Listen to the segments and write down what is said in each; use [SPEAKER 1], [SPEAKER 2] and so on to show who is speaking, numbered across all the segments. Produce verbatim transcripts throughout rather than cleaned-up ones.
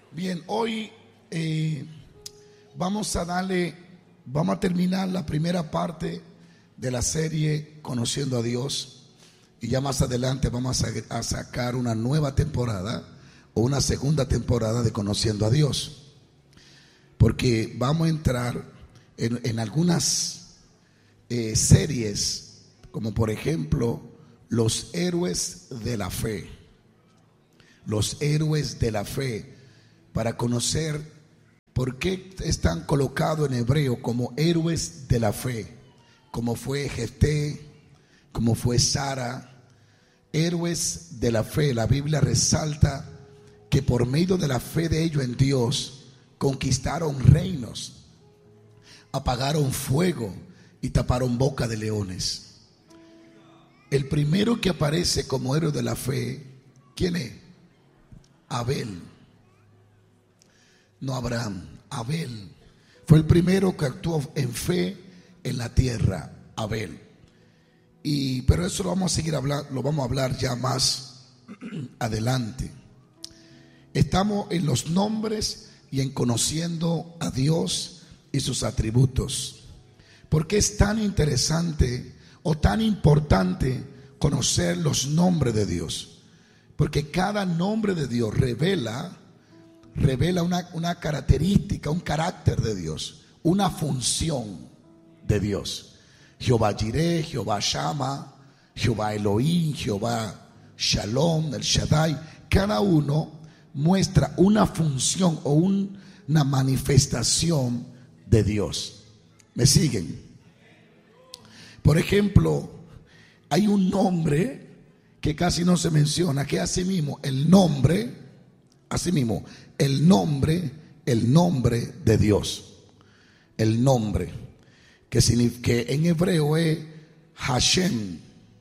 [SPEAKER 1] Bien, hoy eh, vamos a darle, vamos a terminar la primera parte de la serie Conociendo a Dios, y ya más adelante vamos a, a sacar una nueva temporada o una segunda temporada de Conociendo a Dios, porque vamos a entrar en, en algunas eh, series, como por ejemplo los héroes de la fe, los héroes de la fe, para conocer por qué están colocados en hebreo como héroes de la fe, como fue Jefté, como fue Sara, héroes de la fe. La Biblia resalta que por medio de la fe de ellos en Dios conquistaron reinos, apagaron fuego y taparon boca de leones. El primero que aparece como héroe de la fe, ¿quién es? Abel. No Abraham, Abel. Fue el primero que actuó en fe en la tierra, Abel. Y pero eso lo vamos a seguir hablando, lo vamos a hablar ya más adelante. Estamos en los nombres y en conociendo a Dios y sus atributos. ¿Por qué es tan interesante o tan importante conocer los nombres de Dios? Porque cada nombre de Dios revela revela una, una característica, un carácter de Dios, una función de Dios. Jehová Jireh, Jehová Shama, Jehová Elohim, Jehová Shalom, el Shaddai. Cada uno muestra una función o un, una manifestación de Dios. ¿Me siguen? Por ejemplo, hay un nombre que casi no se menciona, que así mismo el nombre, así mismo el nombre, el nombre de Dios, el nombre que, significa, que en hebreo es Hashem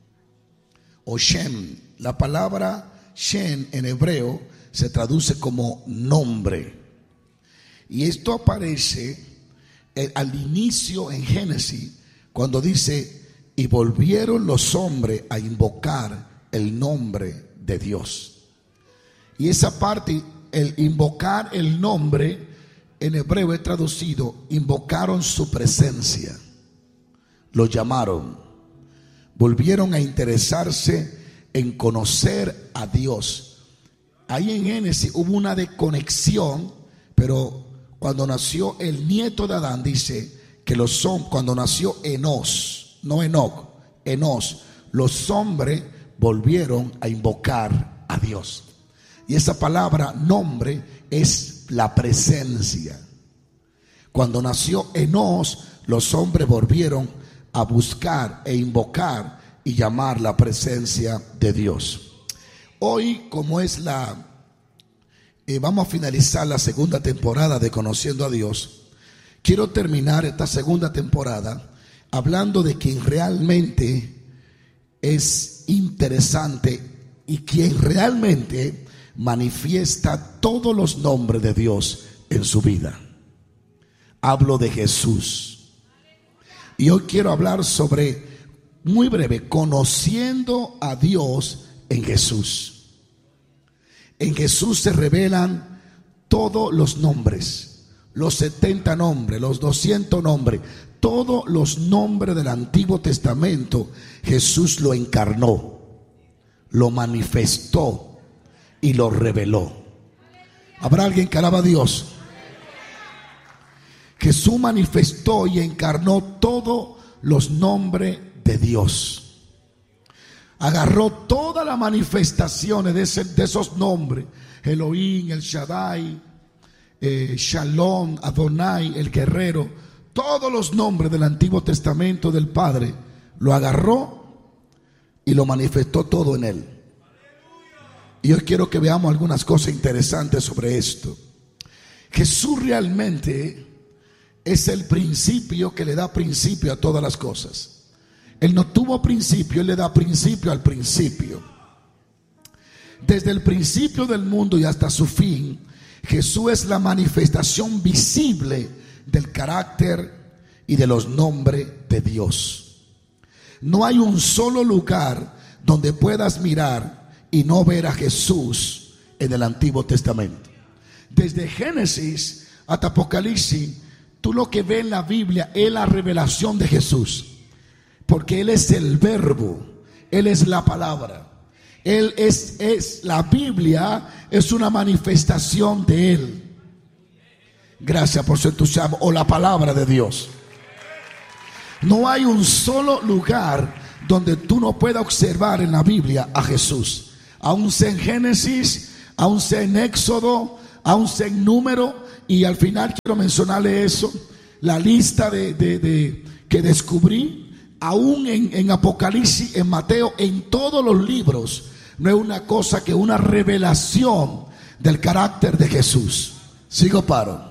[SPEAKER 1] o Shem. La palabra Shem en hebreo se traduce como nombre, y esto aparece eh, al inicio en Génesis, cuando dice: y volvieron los hombres a invocar el nombre de Dios. Y esa parte, el invocar el nombre, en hebreo es traducido: invocaron su presencia, lo llamaron, volvieron a interesarse en conocer a Dios. Ahí en Génesis hubo una desconexión, pero cuando nació el nieto de Adán, dice que los son cuando nació Enos, no Enoc, Enos, los hombres volvieron a invocar a Dios. Y esa palabra nombre es la presencia. Cuando nació Enos, los hombres volvieron a buscar e invocar y llamar la presencia de Dios. Hoy, como es la, eh, vamos a finalizar la segunda temporada de Conociendo a Dios, quiero terminar esta segunda temporada hablando de quien realmente es interesante y quien realmente manifiesta todos los nombres de Dios en su vida. Hablo de Jesús. Y hoy quiero hablar sobre, muy breve, conociendo a Dios en Jesús. En Jesús se revelan todos los nombres, los setenta nombres, los doscientos nombres, todos los nombres del Antiguo Testamento. Jesús lo encarnó, lo manifestó y lo reveló. ¿Habrá alguien que alaba a Dios? Jesús manifestó y encarnó todos los nombres de Dios. Agarró todas las manifestaciones de, ese, de esos nombres: Elohim, el Shaddai, eh, Shalom, Adonai, el guerrero. Todos los nombres del Antiguo Testamento del Padre lo agarró y lo manifestó todo en él. Y hoy quiero que veamos algunas cosas interesantes sobre esto. Jesús realmente es el principio que le da principio a todas las cosas. Él no tuvo principio, Él le da principio al principio. Desde el principio del mundo y hasta su fin, Jesús es la manifestación visible del carácter y de los nombres de Dios. No hay un solo lugar donde puedas mirar y no ver a Jesús en el Antiguo Testamento. desde Génesis hasta Apocalipsis, tú lo que ves en la Biblia es la revelación de Jesús, porque Él es el verbo, Él es la palabra, Él es, es la Biblia es una manifestación de Él. Gracias por su entusiasmo. O la palabra de Dios. No hay un solo lugar donde tú no puedas observar en la Biblia a Jesús, aún sea en Génesis, aún sea en Éxodo, aún sea en Número. Y al final quiero mencionarle eso, la lista de, de, de que descubrí, aún en, en Apocalipsis, en Mateo, en todos los libros, no es una cosa que una revelación del carácter de Jesús. ¿Sigo paro?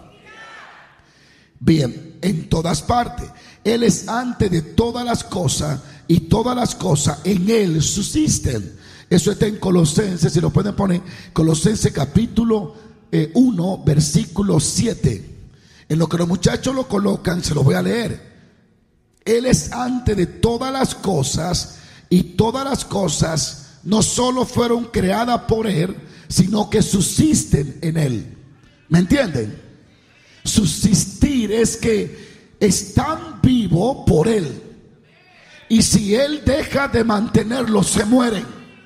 [SPEAKER 1] Bien, en todas partes. Él es antes de todas las cosas, y todas las cosas en Él subsisten. Eso está en Colosenses, si lo pueden poner, Colosenses capítulo eh, uno, versículo siete. En lo que los muchachos lo colocan, se lo voy a leer. Él es antes de todas las cosas, y todas las cosas no solo fueron creadas por Él, sino que subsisten en Él. ¿Me entienden? Subsistir es que están vivos por Él, y si Él deja de mantenerlos, se mueren.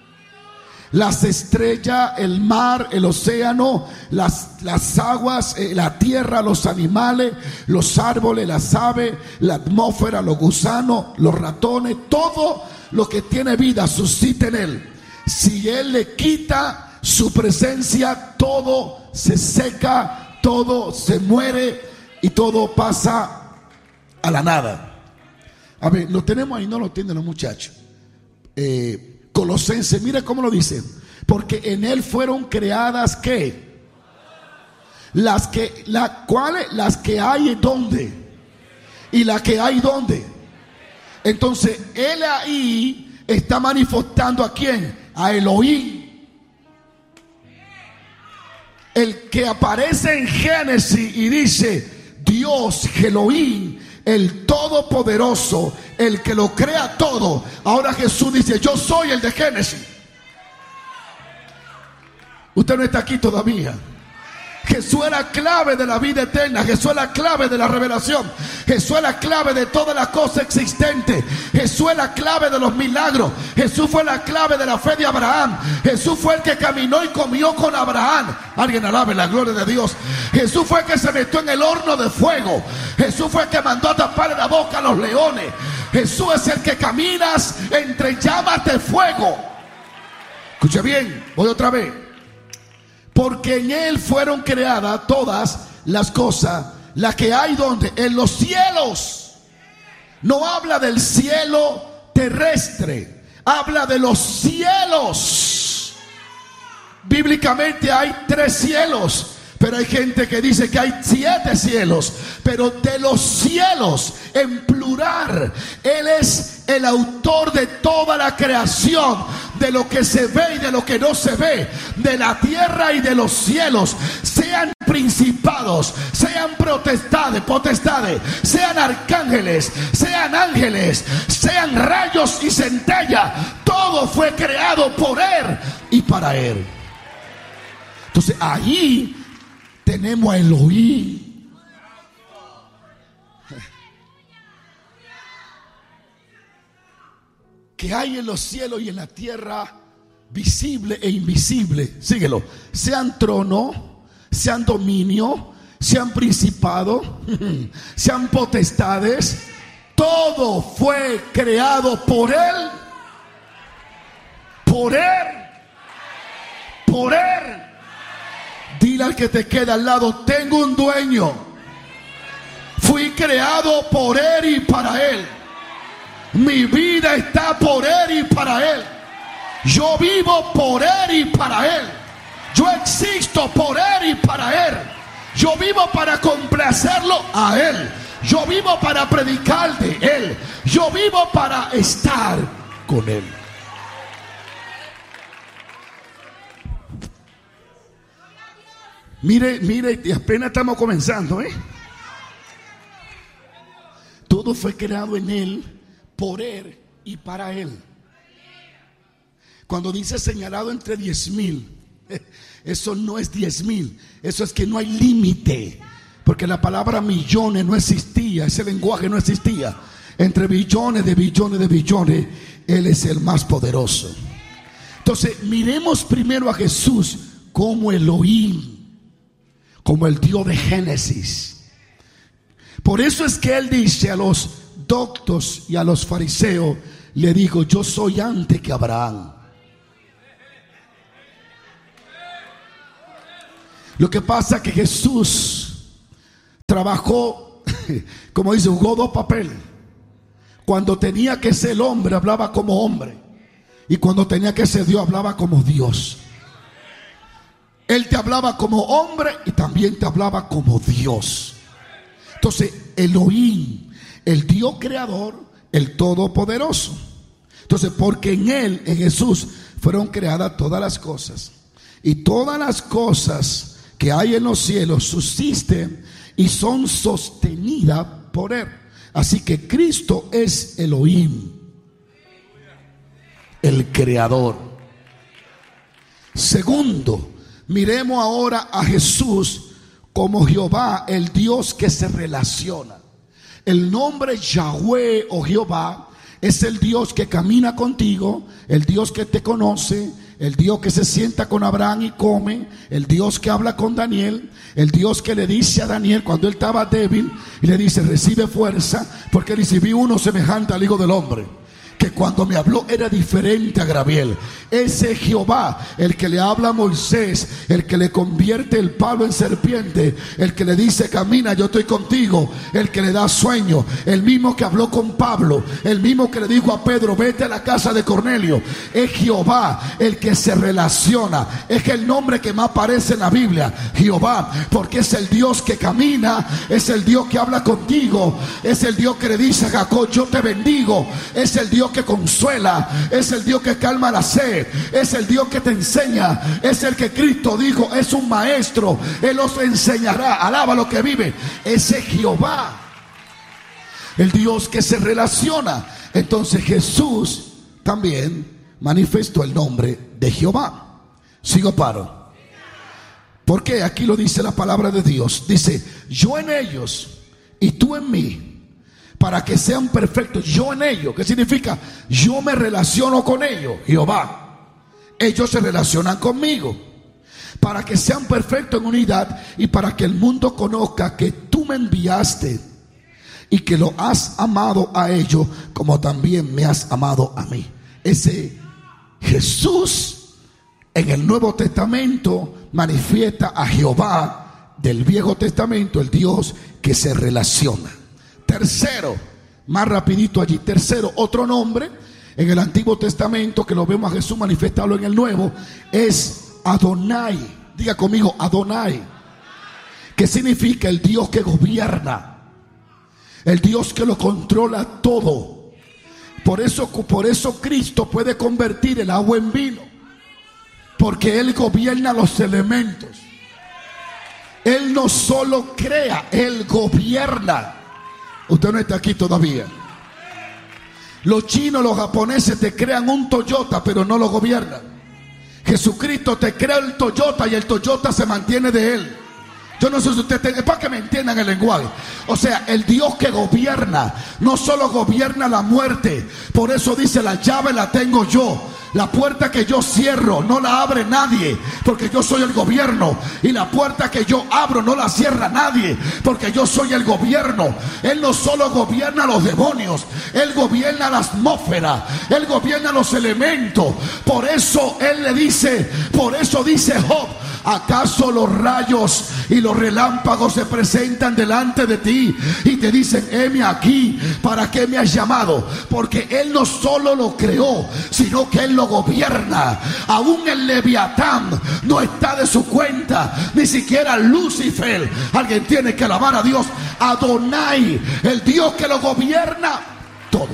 [SPEAKER 1] Las estrellas, el mar, el océano, las, las aguas, eh, la tierra, los animales, los árboles, las aves, la atmósfera, los gusanos, los ratones, todo lo que tiene vida subsiste en Él. Si Él le quita su presencia, todo se seca, todo se muere y todo pasa a la nada. A ver, lo tenemos ahí, no lo tienen los muchachos. Eh, Colosenses, mira cómo lo dice. Porque en Él fueron creadas, ¿qué? Las que, las cuales, las que hay ¿dónde? Y las que hay ¿dónde? Entonces, Él ahí está manifestando ¿a quién? A Elohim. El que aparece en Génesis y dice Dios, Elohim, el todopoderoso, el que lo crea todo. Ahora Jesús dice, yo soy el de Génesis. Usted no está aquí todavía. Jesús es la clave de la vida eterna. Jesús es la clave de la revelación. Jesús es la clave de todas las cosas existentes. Jesús es la clave de los milagros. Jesús fue la clave de la fe de Abraham. Jesús fue el que caminó y comió con Abraham. Alguien alabe la gloria de Dios. Jesús fue el que se metió en el horno de fuego. Jesús fue el que mandó a taparle la boca a los leones. Jesús es el que caminas entre llamas de fuego. Escuche bien, voy otra vez. Porque en Él fueron creadas todas las cosas, las que hay donde, en los cielos. No habla del cielo terrestre, habla de los cielos. Bíblicamente hay tres cielos, pero hay gente que dice que hay siete cielos. Pero de los cielos en plural, Él es el autor de toda la creación, de lo que se ve y de lo que no se ve, de la tierra y de los cielos. Sean principados, sean potestades, potestades, sean arcángeles, sean ángeles, sean rayos y centellas, todo fue creado por Él y para Él. Entonces ahí tenemos a Elohim. Que hay en los cielos y en la tierra, visible e invisible. Síguelo. Sean trono, sean dominio, sean principado, sean potestades. Todo fue creado por Él, por Él, por Él. Dile al que te queda al lado, tengo un dueño. Fui creado por Él y para Él. Mi vida está por Él y para Él. Yo vivo por Él y para Él. Yo existo por Él y para Él. Yo vivo para complacerlo a Él. Yo vivo para predicar de Él. Yo vivo para estar con Él. Mire, mire, apenas estamos comenzando, ¿eh? Todo fue creado en Él, por Él y para Él. Cuando dice señalado entre diez mil, Eso no es diez mil, eso es que no hay límite. Porque la palabra millones no existía, ese lenguaje no existía. Entre billones de billones de billones, Él es el más poderoso. Entonces miremos primero a Jesús como Elohim, como el Dios de Génesis. Por eso es que Él dice a los doctos y a los fariseos, le dijo: yo soy antes que Abraham. Lo que pasa es que Jesús trabajó, como dice, jugó dos papeles. Cuando tenía que ser el hombre, hablaba como hombre, y cuando tenía que ser Dios, hablaba como Dios. Él te hablaba como hombre y también te hablaba como Dios. Entonces, Elohim, el Dios creador, el todopoderoso. Entonces, porque en Él, en Jesús, fueron creadas todas las cosas, y todas las cosas que hay en los cielos subsisten y son sostenidas por Él. Así que Cristo es Elohim, el creador. Segundo, miremos ahora a Jesús como Jehová, el Dios que se relaciona. El nombre Yahweh o Jehová es el Dios que camina contigo, el Dios que te conoce, el Dios que se sienta con Abraham y come, el Dios que habla con Daniel, el Dios que le dice a Daniel cuando él estaba débil, y le dice: recibe fuerza, porque recibí uno semejante al Hijo del Hombre, que cuando me habló era diferente a Gabriel. Ese Jehová, el que le habla a Moisés, el que le convierte el palo en serpiente, el que le dice: camina, yo estoy contigo, el que le da sueño, el mismo que habló con Pablo, el mismo que le dijo a Pedro: vete a la casa de Cornelio. Es Jehová el que se relaciona. Es el nombre que más aparece en la Biblia, Jehová, porque es el Dios que camina, es el Dios que habla contigo, es el Dios que le dice a Jacob: yo te bendigo, es el Dios que consuela, es el Dios que calma la sed, es el Dios que te enseña, es el que Cristo dijo: es un maestro, Él os enseñará. Alaba lo que vive. Ese Jehová, el Dios que se relaciona. Entonces Jesús también manifestó el nombre de Jehová. Sigo paro. Porque aquí lo dice la palabra de Dios. Dice: yo en ellos y tú en mí, para que sean perfectos. Yo en ellos, ¿qué significa? Yo me relaciono con ellos, Jehová. Ellos se relacionan conmigo, para que sean perfectos en unidad, y para que el mundo conozca que tú me enviaste y que lo has amado a ellos como también me has amado a mí. Ese Jesús en el Nuevo Testamento manifiesta a Jehová del Viejo Testamento, el Dios que se relaciona. Tercero, más rapidito allí, tercero, otro nombre en el Antiguo Testamento que lo vemos a Jesús manifestado en el Nuevo, es Adonai. Diga conmigo, Adonai, que significa el Dios que gobierna, el Dios que lo controla todo. Por eso, por eso Cristo puede convertir el agua en vino, porque Él gobierna los elementos. Él no solo crea, Él gobierna. Usted no está aquí todavía. Los chinos, los japoneses te crean un Toyota, pero no lo gobiernan. Jesucristo te crea el Toyota y el Toyota se mantiene de Él. Yo no sé si usted tiene, es para que me entiendan el lenguaje. O sea, el Dios que gobierna no solo gobierna la muerte. Por eso dice: la llave la tengo yo. La puerta que yo cierro no la abre nadie, porque yo soy el gobierno. Y la puerta que yo abro no la cierra nadie, porque yo soy el gobierno. Él no solo gobierna los demonios, Él gobierna la atmósfera, Él gobierna los elementos. Por eso Él le dice, por eso dice Job: ¿acaso los rayos y los relámpagos se presentan delante de ti y te dicen: heme aquí? ¿Para qué me has llamado? Porque Él no solo lo creó, sino que Él lo gobierna. Aún el Leviatán no está de su cuenta, ni siquiera Lucifer. Alguien tiene que alabar a Dios. Adonai, el Dios que lo gobierna todo.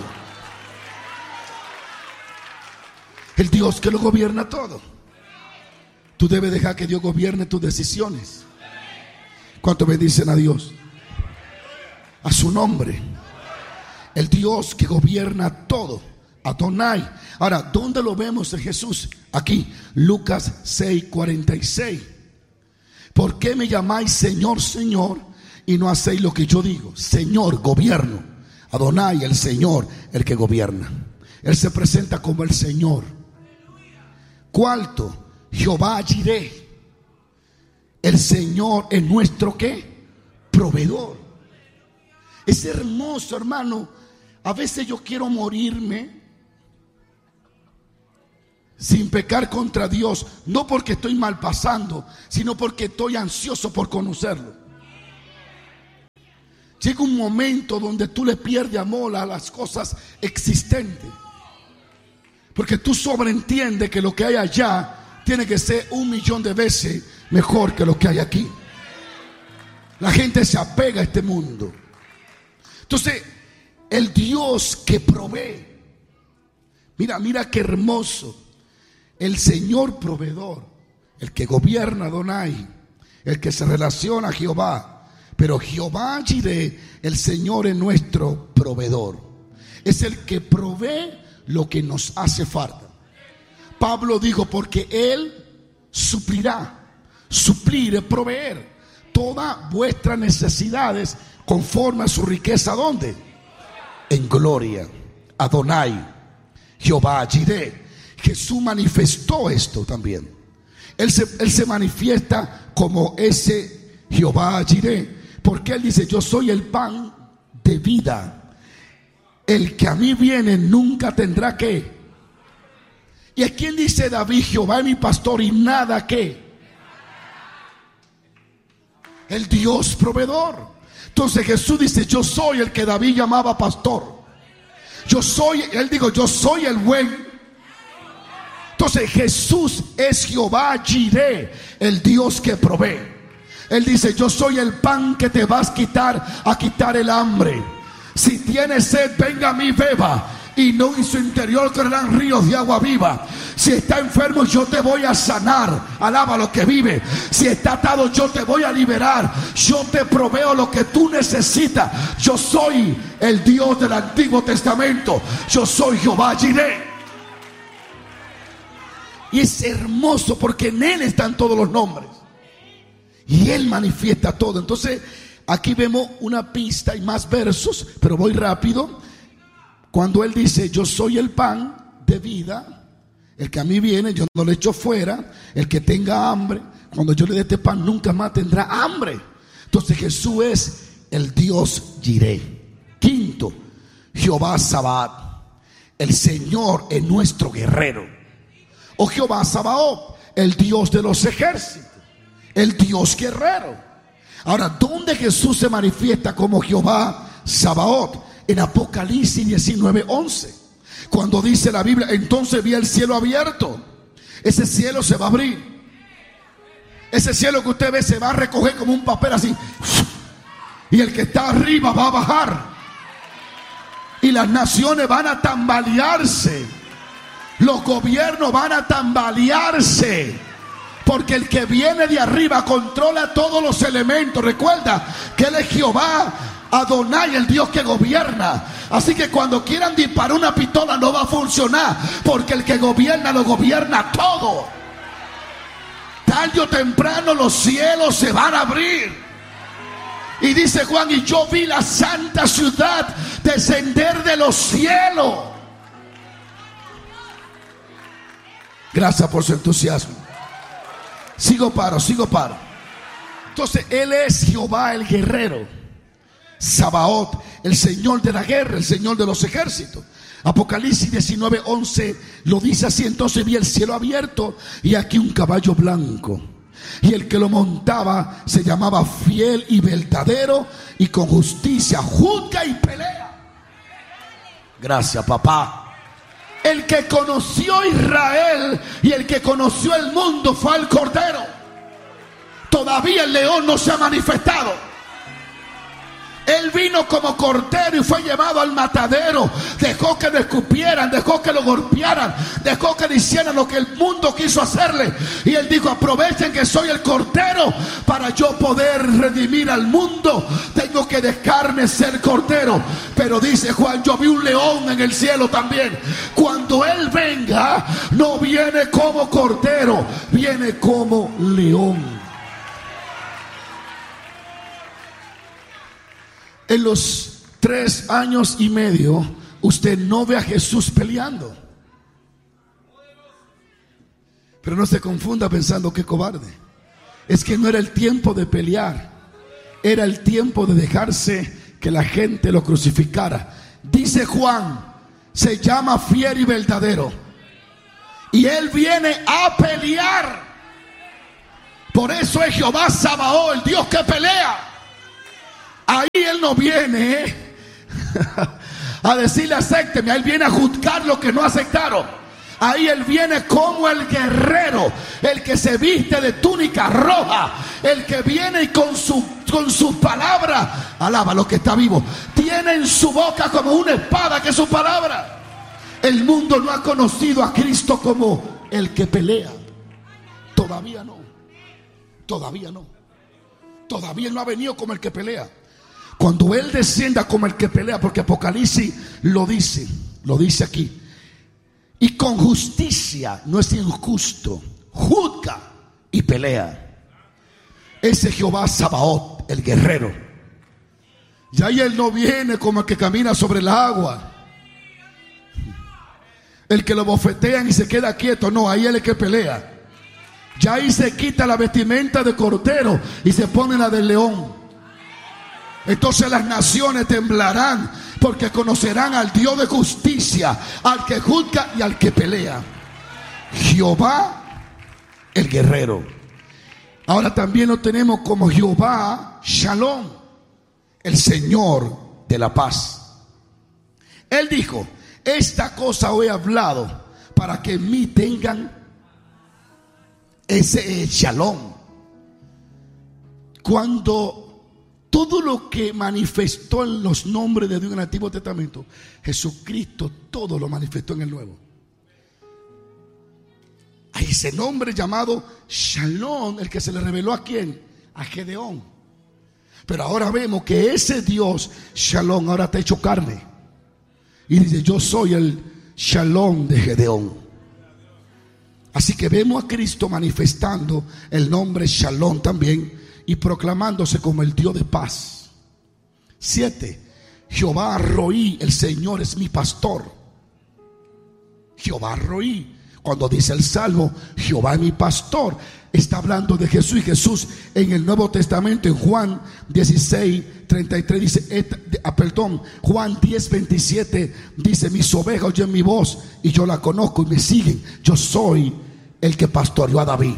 [SPEAKER 1] El Dios que lo gobierna todo. Tú debes dejar que Dios gobierne tus decisiones. ¿Cuánto bendicen a Dios? A su nombre. El Dios que gobierna todo. Adonai. Ahora, ¿dónde lo vemos en Jesús? Aquí, Lucas seis cuarenta y seis. ¿Por qué me llamáis Señor, Señor, y no hacéis lo que yo digo? Señor, gobierno. Adonai, el Señor, el que gobierna. Él se presenta como el Señor. Cuarto, Jehová Jireh. El Señor es nuestro ¿qué? Proveedor. Es hermoso, hermano. A veces yo quiero morirme sin pecar contra Dios, no porque estoy mal pasando, sino porque estoy ansioso por conocerlo. Llega un momento donde tú le pierdes amor a las cosas existentes, porque tú sobreentiendes que lo que hay allá tiene que ser un millón de veces mejor que lo que hay aquí. La gente se apega a este mundo. Entonces, el Dios que provee, mira, mira qué hermoso. El Señor proveedor, el que gobierna Adonai, el que se relaciona a Jehová. Pero Jehová Jireh, el Señor es nuestro proveedor. Es el que provee lo que nos hace falta. Pablo dijo, porque Él suplirá. Suplir es proveer todas vuestras necesidades conforme a su riqueza. ¿Dónde? En gloria. Adonai, Jehová Jireh. Jesús manifestó esto también. Él se, él se manifiesta como ese Jehová Jireh, porque Él dice, yo soy el pan de vida. El que a mí viene nunca tendrá que. ¿Y a quién dice David? Jehová es mi pastor y nada que. El Dios proveedor. Entonces Jesús dice, yo soy el que David llamaba pastor. Yo soy, él dijo, yo soy el buen. Entonces Jesús es Jehová Jireh, el Dios que provee. Él dice, yo soy el pan que te vas a quitar, a quitar el hambre. Si tienes sed, venga a mí, beba, y no en su interior correrán ríos de agua viva. Si está enfermo, yo te voy a sanar. Alaba lo que vive. Si está atado, yo te voy a liberar. Yo te proveo lo que tú necesitas. Yo soy el Dios del Antiguo Testamento. Yo soy Jehová Jireh. Y es hermoso porque en Él están todos los nombres. Y Él manifiesta todo. Entonces aquí vemos una pista y más versos, pero voy rápido. Cuando Él dice, yo soy el pan de vida, el que a mí viene, yo no le echo fuera. El que tenga hambre, cuando yo le dé este pan, nunca más tendrá hambre. Entonces Jesús es el Dios Jireh. Quinto, Jehová Sabaoth. El Señor es nuestro guerrero. O Jehová Sabaoth, el Dios de los ejércitos, el Dios guerrero. Ahora, ¿dónde Jesús se manifiesta como Jehová Sabaoth? En Apocalipsis diecinueve once, cuando dice la Biblia, entonces vi el cielo abierto. Ese cielo se va a abrir. Ese cielo que usted ve se va a recoger como un papel así. Y el que está arriba va a bajar. Y las naciones van a tambalearse. Los gobiernos van a tambalearse, porque el que viene de arriba controla todos los elementos. Recuerda que Él es Jehová Adonai, el Dios que gobierna. Así que cuando quieran disparar una pistola no va a funcionar, porque el que gobierna lo gobierna todo. Tarde o temprano los cielos se van a abrir. Y dice Juan, y yo vi la santa ciudad descender de los cielos. Gracias por su entusiasmo. Sigo paro, sigo paro. Entonces Él es Jehová el guerrero, Sabaoth, el Señor de la guerra, el Señor de los ejércitos. Apocalipsis diecinueve once lo dice así: entonces vi el cielo abierto y aquí un caballo blanco, y el que lo montaba se llamaba Fiel y Verdadero, y con justicia juzga y pelea. Gracias, papá. El que conoció Israel y el que conoció el mundo fue el Cordero. Todavía el león no se ha manifestado. Él vino como cordero y fue llevado al matadero. Dejó que lo escupieran, dejó que lo golpearan, dejó que le hicieran lo que el mundo quiso hacerle. Y Él dijo: aprovechen que soy el cordero para yo poder redimir al mundo. Tengo que dejarme ser cordero. Pero dice Juan: yo vi un león en el cielo también. Cuando Él venga, no viene como cordero, viene como león. En los tres años y medio, usted no ve a Jesús peleando. Pero no se confunda pensando que cobarde. Es que no era el tiempo de pelear. Era el tiempo de dejarse que la gente lo crucificara. Dice Juan: se llama fiel y verdadero. Y Él viene a pelear. Por eso es Jehová Sabaoth, el Dios que pelea. Ahí Él no viene ¿eh? a decirle acépteme. Él viene a juzgar lo que no aceptaron. Ahí Él viene como el guerrero, el que se viste de túnica roja, el que viene y con su, con su palabra alaba lo que está vivo. Tiene en su boca como una espada que es su palabra. El mundo no ha conocido a Cristo como el que pelea. Todavía no. Todavía no. Todavía no ha venido como el que pelea. Cuando Él descienda como el que pelea, porque Apocalipsis lo dice, lo dice aquí. Y con justicia, no es injusto, juzga y pelea. Ese Jehová Sabaoth, el guerrero. Y ahí Él no viene como el que camina sobre el agua, el que lo bofetean y se queda quieto. No, ahí Él es el que pelea. Ya ahí se quita la vestimenta de cordero y se pone la del león. Entonces las naciones temblarán, porque conocerán al Dios de justicia, al que juzga y al que pelea. Jehová el guerrero. Ahora también lo tenemos como Jehová Shalom, el Señor de la paz. Él dijo: esta cosa os he hablado para que en mí tengan. Ese es Shalom. Cuando todo lo que manifestó en los nombres de Dios en el Antiguo Testamento, Jesucristo todo lo manifestó en el Nuevo. Hay ese nombre llamado Shalom, el que se le reveló a quién, a Gedeón. Pero ahora vemos que ese Dios Shalom ahora está hecho carne y dice: yo soy el Shalom de Gedeón. Así que vemos a Cristo manifestando el nombre Shalom también y proclamándose como el Dios de paz. Siete, Jehová Roí, el Señor es mi pastor. Jehová Roí. Cuando dice el Salmo, Jehová es mi pastor, está hablando de Jesús. Y Jesús en el Nuevo Testamento, en Juan dieciséis, treinta y tres, dice, et, ah, perdón, Juan diez, veintisiete, dice: mis ovejas oyen mi voz y yo la conozco y me siguen. Yo soy el que pastoreó a David.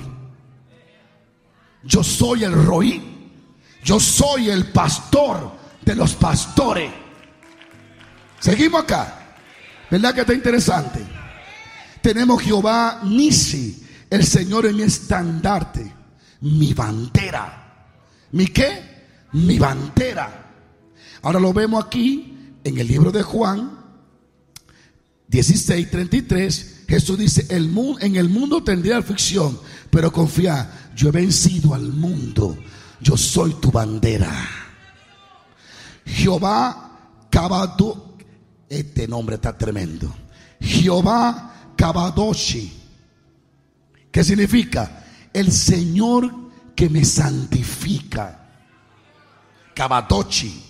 [SPEAKER 1] Yo soy el Roí. Yo soy el pastor de los pastores. Seguimos acá. ¿Verdad que está interesante? Tenemos Jehová Nisi, el Señor es mi estandarte, mi bandera. ¿Mi qué? Mi bandera. Ahora lo vemos aquí en el libro de Juan dieciséis, treinta y tres. Jesús dice: el mu- en el mundo tendré aflicción, pero confía, yo he vencido al mundo. Yo soy tu bandera. Jehová Kabado, este nombre está tremendo. Jehová Kabadoshi, ¿qué significa? El Señor que me santifica. Kabadoshi.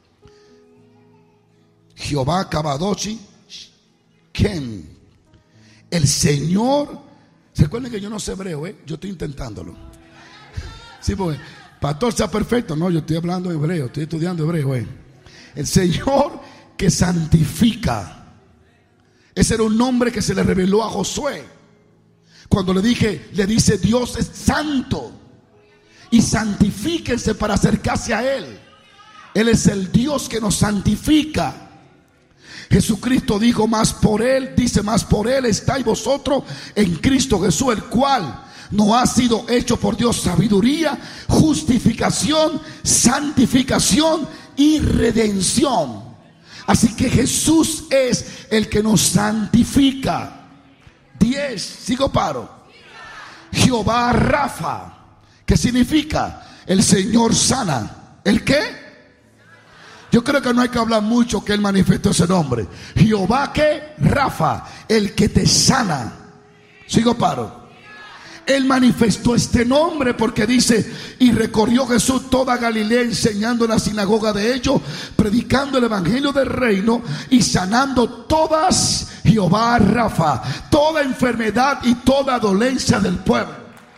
[SPEAKER 1] Jehová Kabadoshi Ken, el Señor. ¿Se acuerdan que yo no sé hebreo? ¿eh? Yo estoy intentándolo. Sí, porque pastor sea perfecto. No, yo estoy hablando hebreo, estoy estudiando hebreo. ¿eh? El Señor que santifica. Ese era un nombre que se le reveló a Josué. Cuando le dije, le dice: Dios es santo y santifíquense para acercarse a Él. Él es el Dios que nos santifica. Jesucristo dijo: más por Él, dice, más por Él estáis vosotros en Cristo Jesús, el cual no ha sido hecho por Dios sabiduría, justificación, santificación y redención. Así que Jesús es el que nos santifica. Diez, sigo paro. Jehová Rafa, ¿qué significa? El Señor sana. ¿El qué? Yo creo que no hay que hablar mucho que Él manifestó ese nombre. Jehová ¿qué? Rafa, el que te sana. Sigo paro. Él manifestó este nombre porque dice: y recorrió Jesús toda Galilea, enseñando en la sinagoga de ellos, predicando el evangelio del reino y sanando todas, Jehová Rafa, toda enfermedad y toda dolencia del pueblo.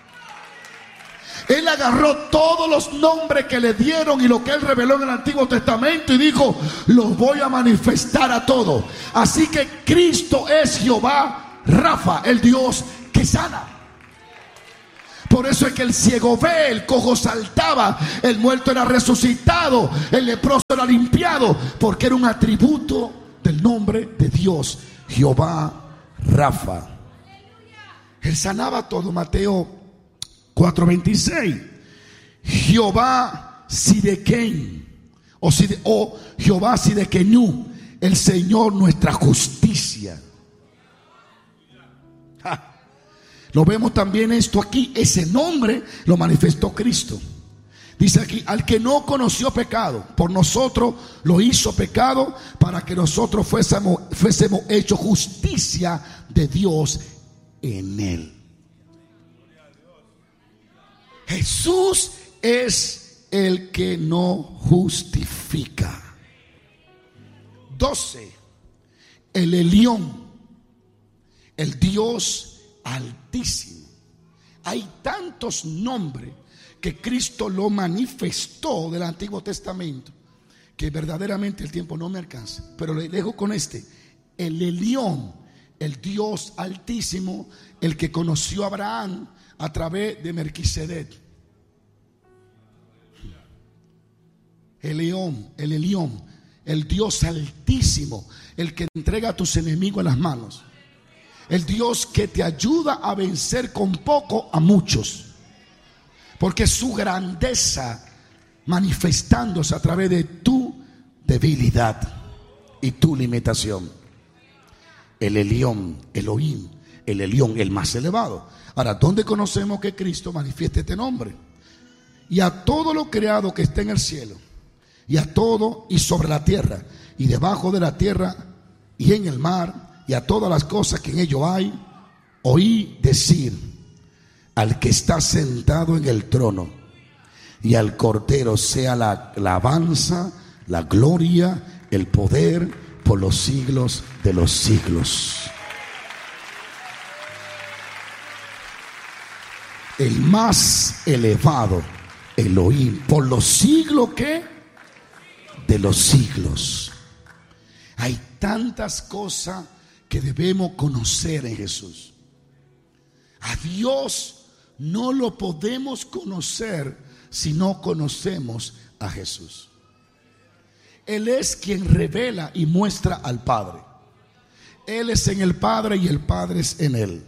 [SPEAKER 1] Él agarró todos los nombres que le dieron y lo que Él reveló en el Antiguo Testamento y dijo: los voy a manifestar a todos. Así que Cristo es Jehová Rafa, el Dios que sana. Por eso es que el ciego ve, el cojo saltaba, el muerto era resucitado, el leproso era limpiado, porque era un atributo del nombre de Dios, Jehová Rafa. Él sanaba todo. Mateo cuatro veintiséis. Jehová Sidequén, o, Side, o Jehová Sidequenú, el Señor nuestra justicia. Ja. Lo vemos también esto aquí. Ese nombre lo manifestó Cristo. Dice aquí: al que no conoció pecado, por nosotros lo hizo pecado, para que nosotros fuésemos, fuésemos hechos justicia de Dios en él. Jesús es el que no justifica. doce. El Elión, el Dios Altísimo. Hay tantos nombres que Cristo lo manifestó del Antiguo Testamento que verdaderamente el tiempo no me alcanza, pero le dejo con este: el Elión, el Dios Altísimo, el que conoció a Abraham a través de Melquisedec. El León, el Elión, el Dios Altísimo, el que entrega a tus enemigos en las manos. El Dios que te ayuda a vencer con poco a muchos, porque es su grandeza manifestándose a través de tu debilidad y tu limitación. El Elión, Elohim, el Elión, el más elevado. Ahora, ¿dónde conocemos que Cristo manifiesta este nombre? Y a todo lo creado que está en el cielo, y a todo y sobre la tierra, y debajo de la tierra, y en el mar, y a todas las cosas que en ello hay, oí decir al que está sentado en el trono y al Cordero sea la alabanza, la gloria, el poder por los siglos de los siglos. El más elevado, Elohim, por los siglos que de los siglos. Hay tantas cosas que debemos conocer en Jesús. A Dios no lo podemos conocer si no conocemos a Jesús. Él es quien revela y muestra al Padre. Él es en el Padre y el Padre es en Él.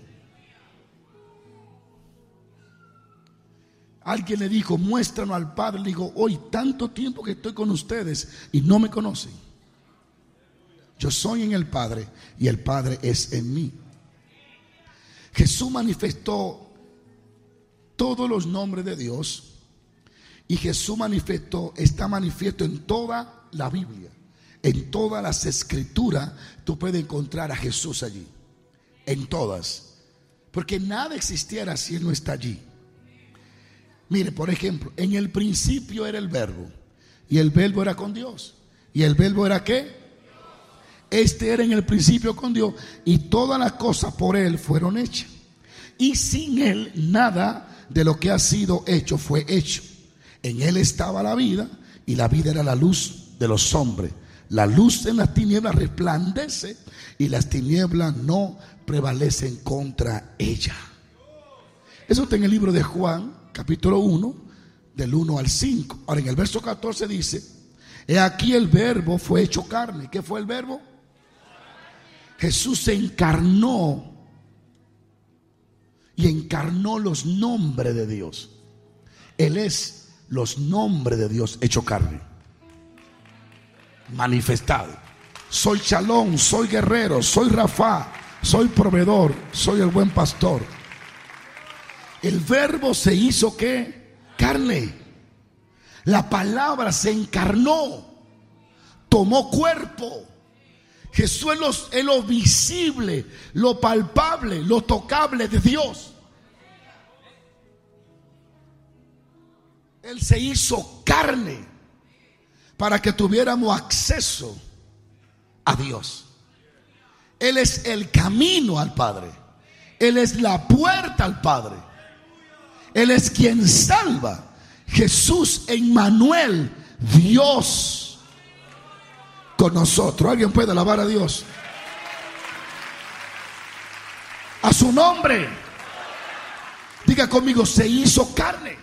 [SPEAKER 1] Alguien le dijo: muéstranos al Padre. Le digo: hoy tanto tiempo que estoy con ustedes y no me conocen. Yo soy en el Padre y el Padre es en mí. Jesús manifestó todos los nombres de Dios, y Jesús manifestó, está manifiesto en toda la Biblia, en todas las escrituras. Tú puedes encontrar a Jesús allí, en todas, porque nada existiera si Él no está allí. Mire, por ejemplo, en el principio era el Verbo, y el Verbo era con Dios, y el Verbo era ¿qué? Este era en el principio con Dios, y todas las cosas por Él fueron hechas, y sin Él nada de lo que ha sido hecho fue hecho. En Él estaba la vida, y la vida era la luz de los hombres. La luz en las tinieblas resplandece, y las tinieblas no prevalecen contra ella. Eso está en el libro de Juan, capítulo uno, del uno al cinco. Ahora, en el verso catorce dice: he aquí el Verbo fue hecho carne. ¿Qué fue el Verbo? Jesús se encarnó, y encarnó los nombres de Dios. Él es los nombres de Dios hecho carne. manifestado. Soy Shalom, soy guerrero, soy Rafa, soy proveedor, soy el buen pastor. El verbo se hizo ¿qué? Carne. La palabra se encarnó, tomó cuerpo. Jesús es lo, es lo visible, lo palpable, lo tocable de Dios. Él se hizo carne para que tuviéramos acceso a Dios. Él es el camino al Padre. Él es la puerta al Padre. Él es quien salva. Jesús, Emmanuel, Dios con nosotros. ¿Alguien puede alabar a Dios? A su nombre. Diga conmigo, se hizo carne.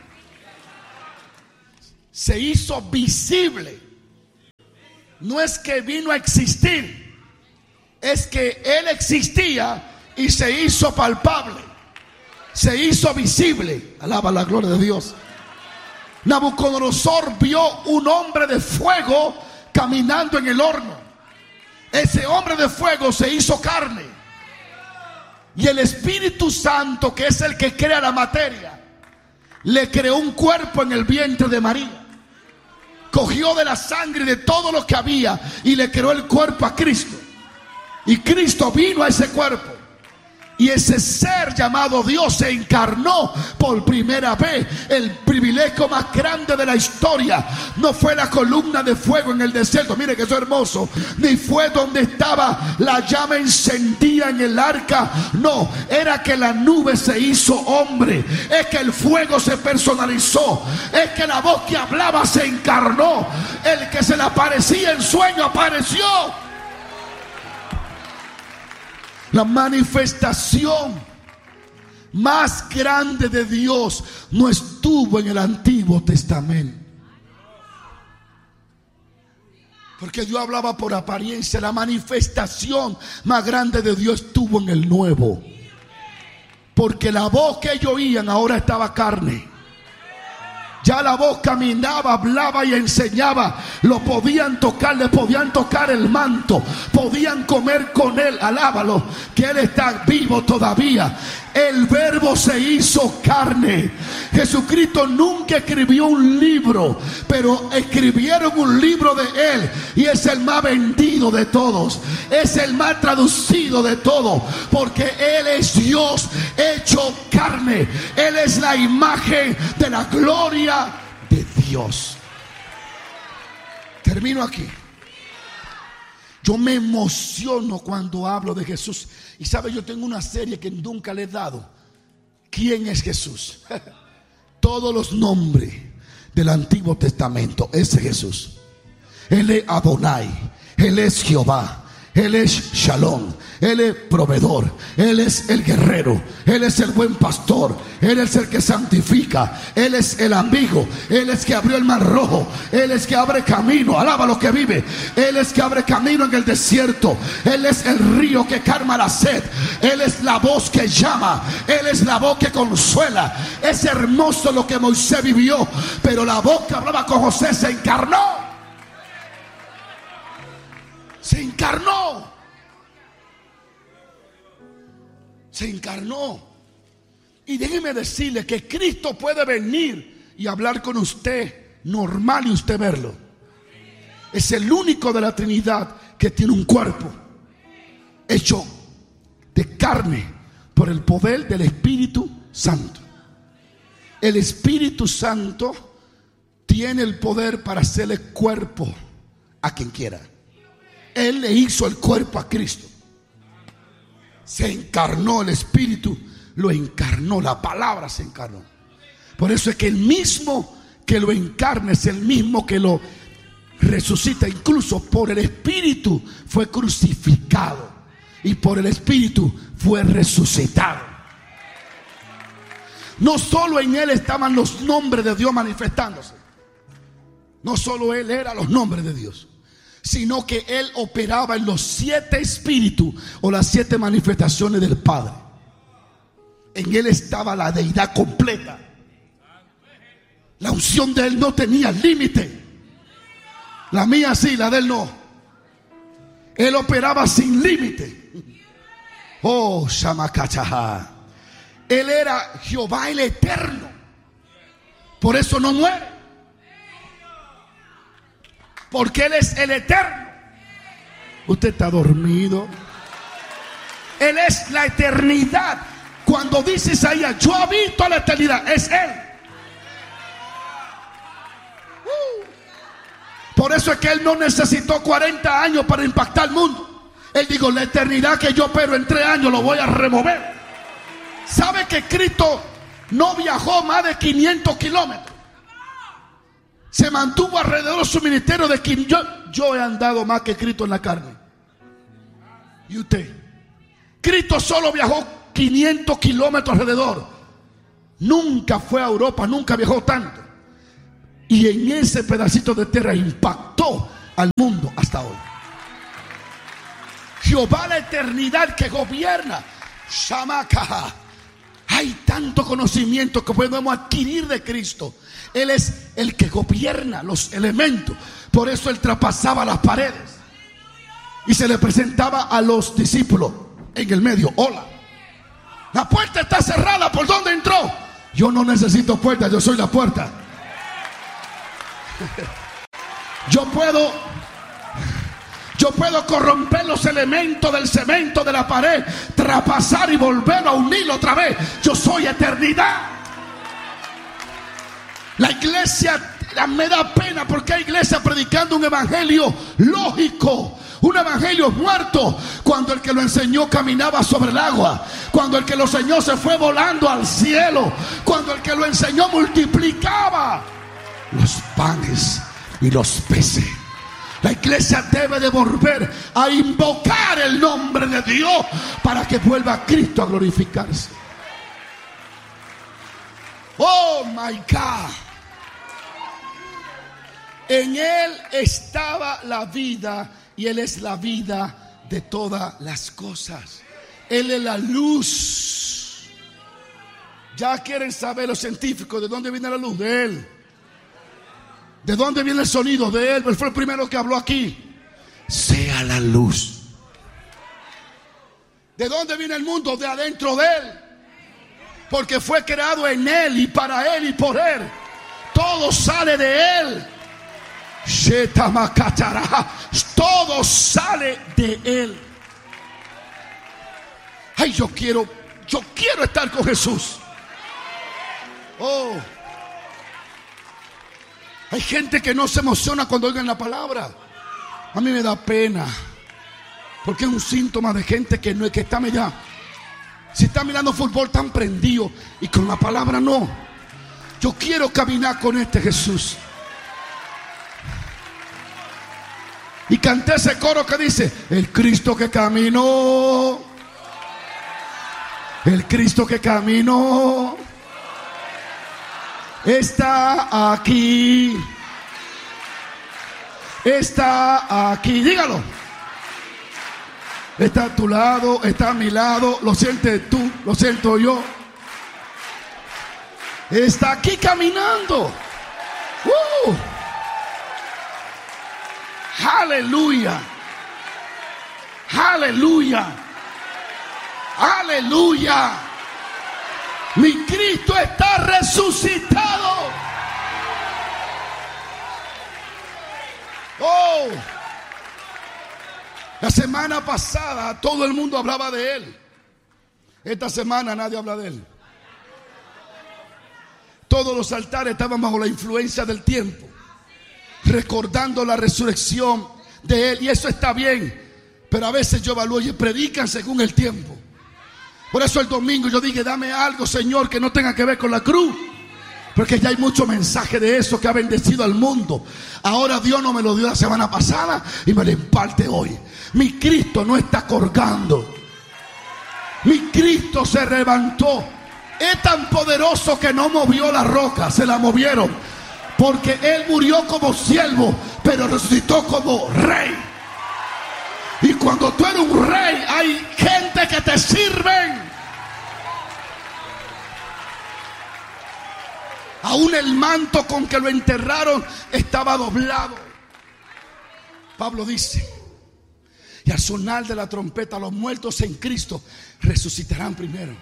[SPEAKER 1] Se hizo visible. No es que vino a existir, es que Él existía y se hizo palpable, se hizo visible. Alaba la gloria de Dios. Nabucodonosor vio un hombre de fuego caminando en el horno. Ese hombre de fuego se hizo carne. Y el Espíritu Santo, que es el que crea la materia, le creó un cuerpo en el vientre de María. Cogió de la sangre de todo lo que había y le creó el cuerpo a Cristo. Y Cristo vino a ese cuerpo. Y ese ser llamado Dios se encarnó por primera vez. El privilegio más grande de la historia no fue la columna de fuego en el desierto. Mire que eso es hermoso. Ni fue donde estaba la llama encendida en el arca. No, era que la nube se hizo hombre. Es que el fuego se personalizó. Es que la voz que hablaba se encarnó. El que se le aparecía en sueño apareció. La manifestación más grande de Dios no estuvo en el Antiguo Testamento. Porque yo hablaba por apariencia. La manifestación más grande de Dios estuvo en el Nuevo. Porque la voz que ellos oían ahora estaba carne. Ya la voz caminaba, hablaba y enseñaba. Lo podían tocar, le podían tocar el manto, podían comer con él. Alábalo, que él está vivo todavía. El verbo se hizo carne. Jesucristo nunca escribió un libro, pero escribieron un libro de él. Y es el más vendido de todos. Es el más traducido de todos. Porque él es Dios hecho carne. Él es la imagen de la gloria de Dios. Termino aquí. Yo me emociono cuando hablo de Jesús. Y sabe, yo tengo una serie que nunca le he dado. ¿Quién es Jesús? Todos los nombres del Antiguo Testamento. Ese es Jesús. Él es Adonai. Él es Jehová. Él es Shalom. Él es proveedor. Él es el guerrero. Él es el buen pastor. Él es el que santifica. Él es el amigo. Él es que abrió el mar rojo. Él es que abre camino. Alaba lo que vive. Él es que abre camino en el desierto. Él es el río que calma la sed. Él es la voz que llama. Él es la voz que consuela. Es hermoso lo que Moisés vivió. Pero la voz que hablaba con José se encarnó. Se encarnó. Se encarnó. Y déjeme decirle que Cristo puede venir y hablar con usted normal y usted verlo. Es el único de la Trinidad que tiene un cuerpo hecho de carne por el poder del Espíritu Santo. El Espíritu Santo tiene el poder para hacerle cuerpo a quien quiera. Él le hizo el cuerpo a Cristo. Se encarnó el Espíritu, lo encarnó, la palabra se encarnó. Por eso es que el mismo que lo encarna es el mismo que lo resucita. Incluso por el Espíritu fue crucificado y por el Espíritu fue resucitado. No solo en él estaban los nombres de Dios manifestándose. No solo él era los nombres de Dios, sino que él operaba en los siete espíritus o las siete manifestaciones del Padre. En él estaba la deidad completa. La unción de él no tenía límite. La mía sí, la de él no. Él operaba sin límite. Oh, Shamakachaha. Él era Jehová el Eterno. Por eso no muere. Porque Él es el Eterno. Usted está dormido. Él es la eternidad. Cuando dice Isaías, yo habito a la eternidad, es Él. Uh. Por eso es que Él no necesitó cuarenta años para impactar el mundo. Él dijo, la eternidad que yo opero en tres años lo voy a remover. ¿Sabe que Cristo no viajó más de quinientos kilómetros? Se mantuvo alrededor de su ministerio de quinientos. Yo, yo he andado más que Cristo en la carne. ¿Y usted? Cristo solo viajó quinientos kilómetros alrededor. Nunca fue a Europa, nunca viajó tanto. Y en ese pedacito de tierra impactó al mundo hasta hoy. Jehová la eternidad que gobierna. Shamakaha. Hay tanto conocimiento que podemos adquirir de Cristo. Él es el que gobierna los elementos. Por eso Él traspasaba las paredes y se le presentaba a los discípulos en el medio. Hola, la puerta está cerrada, ¿por dónde entró? Yo no necesito puerta, yo soy la puerta. Yo puedo Yo puedo corromper los elementos del cemento de la pared, traspasar y volver a unirlo otra vez. Yo soy eternidad. La iglesia me da pena porque hay iglesia predicando un evangelio lógico, un evangelio muerto, cuando el que lo enseñó caminaba sobre el agua, cuando el que lo enseñó se fue volando al cielo, cuando el que lo enseñó multiplicaba los panes y los peces. La iglesia debe de volver a invocar el nombre de Dios para que vuelva Cristo a glorificarse. Oh my God. En Él estaba la vida y Él es la vida de todas las cosas. Él es la luz. Ya quieren saber los científicos de dónde viene la luz. De Él. ¿De dónde viene el sonido? De Él. Él fue el primero que habló aquí. Sea la luz. ¿De dónde viene el mundo? De adentro de Él. Porque fue creado en Él y para Él y por Él. Todo sale de Él. Todo sale de Él. Ay, yo quiero, yo quiero estar con Jesús. Oh. Hay gente que no se emociona cuando oigan la palabra. A mí me da pena, porque es un síntoma de gente que no es que está mirando. Si está mirando fútbol tan prendido y con la palabra no. Yo quiero caminar con este Jesús. Y canté ese coro que dice: el Cristo que caminó, el Cristo que caminó está aquí, está aquí. Dígalo. Está a tu lado, está a mi lado. Lo sientes tú, lo siento yo. Está aquí caminando. ¡Uh! Aleluya. Aleluya. Aleluya. Mi Cristo está resucitado. Oh. La semana pasada todo el mundo hablaba de Él. Esta semana nadie habla de Él. Todos los altares estaban bajo la influencia del tiempo, recordando la resurrección de Él. Y eso está bien, pero a veces yo evalúo y predican según el tiempo. Por eso el domingo yo dije: dame algo, Señor, que no tenga que ver con la cruz, porque ya hay mucho mensaje de eso que ha bendecido al mundo. Ahora Dios no me lo dio la semana pasada y me lo imparte hoy. Mi Cristo no está colgando. Mi Cristo se levantó. Es tan poderoso que no movió la roca, se la movieron. Porque Él murió como siervo, pero resucitó como rey. Y cuando tú eres un rey, hay gente que te sirven. Aún el manto con que lo enterraron estaba doblado. Pablo dice Y al sonar de la trompeta, los muertos en Cristo resucitarán primero.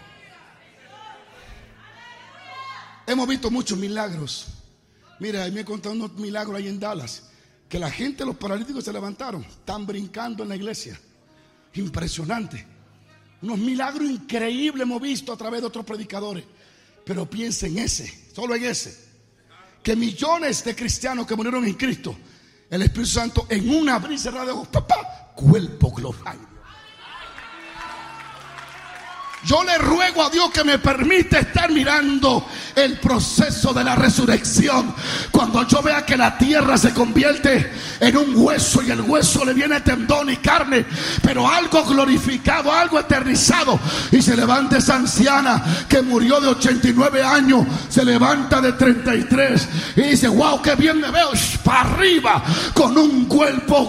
[SPEAKER 1] Hemos visto muchos milagros. Mira, me he contado unos milagros ahí en Dallas, que la gente, los paralíticos se levantaron, están brincando en la iglesia. Impresionante. Unos milagros increíbles hemos visto a través de otros predicadores. Pero piensa en ese, solo en ese, que millones de cristianos que murieron en Cristo, el Espíritu Santo en una abrir y cerrar de ojos, papá, cuerpo glorial. Yo le ruego a Dios que me permita estar mirando el proceso de la resurrección. Cuando yo vea que la tierra se convierte en un hueso y el hueso le viene tendón y carne, pero algo glorificado, algo eternizado, y se levanta esa anciana que murió de ochenta y nueve años, se levanta de treinta y tres y dice: wow, qué bien me veo, para arriba, con un cuerpo